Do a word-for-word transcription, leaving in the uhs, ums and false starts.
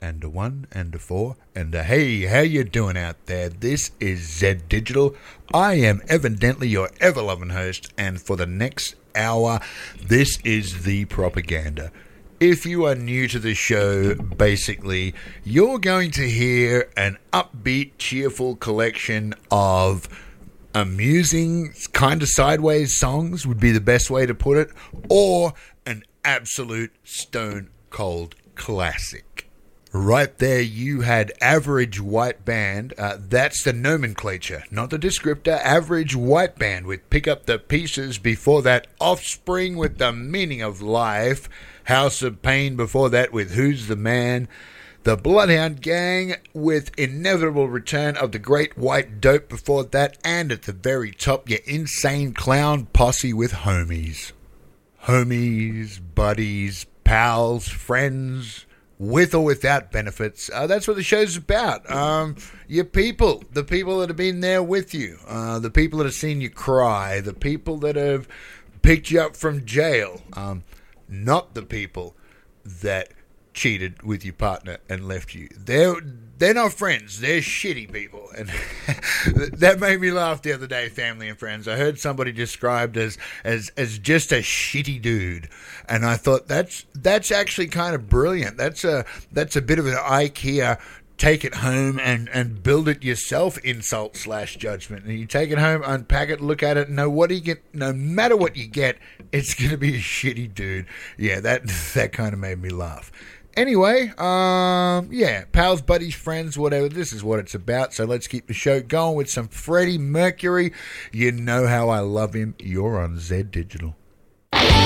and a one and a four and a hey, how you doing out there? This is Zed Digital. I am evidently your ever-loving host, and for the next hour, this is The Propaganda. If you are new to the show, basically, you're going to hear an upbeat, cheerful collection of amusing, kind of sideways songs, would be the best way to put it, or an absolute stone-cold classic. Right there, you had Average White Band. Uh, that's the nomenclature, not the descriptor. Average White Band with Pick Up the Pieces. Before that, Offspring with The Meaning of Life. House of Pain before that with Who's the Man. The Bloodhound Gang with Inevitable Return of the Great White Dope before that. And at the very top, your Insane Clown Posse with Homies. Homies, buddies, pals, friends, with or without benefits. Uh, that's what the show's about. Um, your people, the people that have been there with you, uh, the people that have seen you cry, the people that have picked you up from jail, um, not the people that cheated with your partner and left you. They're they're not friends. They're shitty people, and that made me laugh the other day. Family and friends. I heard somebody described as as as just a shitty dude, and I thought that's that's actually kind of brilliant. That's a that's a bit of an IKEA. Take it home and, and build it yourself insult slash judgment. And you take it home, unpack it, look at it, and know what you get. No matter what you get, it's going to be a shitty dude. Yeah, that that kind of made me laugh. Anyway, um, yeah, pals, buddies, friends, whatever. This is what it's about. So let's keep the show going with some Freddie Mercury. You know how I love him. You're on Zed Digital.